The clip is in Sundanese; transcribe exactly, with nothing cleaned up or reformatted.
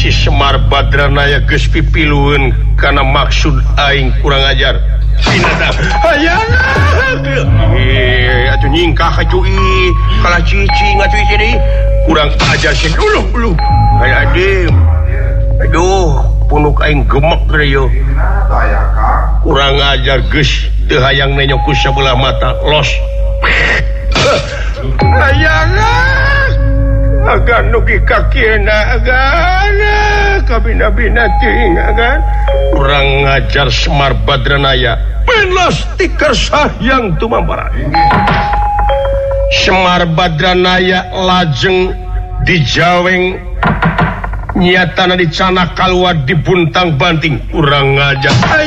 si Semar Badranaya geus pipilueun kana maksud aing kurang ajar. Sinata hayang eh atuh nyingkah cuy kalah cicing atuh jadi kurang ajar sih dulu dulu aya adem aduh punuk aing gemek geus kurang ajar geus teu hayang nenyok ku sabelah mata los hayang agan nugi kakieuna agan kabina-bina ting agan kurang ngajar Semar Badranaya pelas tikar sayang tumambara Semar Badranaya lajeng dijaweng nyatana dicana kaluar di buntang banting kurang ngajar